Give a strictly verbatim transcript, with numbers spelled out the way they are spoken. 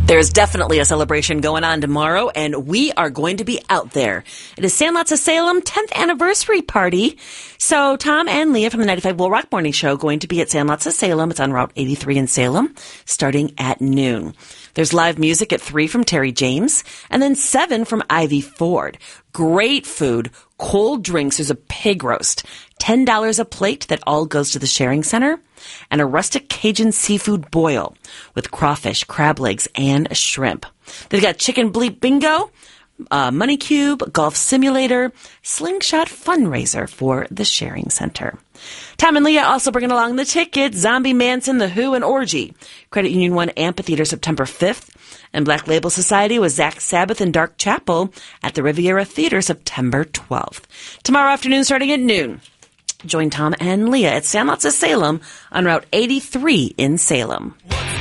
There's definitely a celebration going on tomorrow, and we are going to be out there. It is Sandlots of Salem tenth anniversary party. So Tom and Leah from the ninety-five Will Rock Morning Show going to be at Sandlots of Salem. It's on Route eighty-three in Salem, starting at noon. There's live music at three from Terry James, and then seven from Ivy Ford. Great food, cold drinks. There's a pig roast, ten dollars a plate that all goes to the Sharing Center, and a rustic Cajun seafood boil with crawfish, crab legs, and shrimp. They've got chicken bleep bingo, uh, money cube, golf simulator, slingshot fundraiser for the Sharing Center. Tom and Leah also bringing along the tickets, Zombie Manson, The Who, and Orgy. Credit Union One Amphitheater September fifth. And Black Label Society with Zach Sabbath and Dark Chapel at the Riviera Theater September twelfth. Tomorrow afternoon starting at noon. Join Tom and Leah at Sandlots of Salem on Route eighty-three in Salem.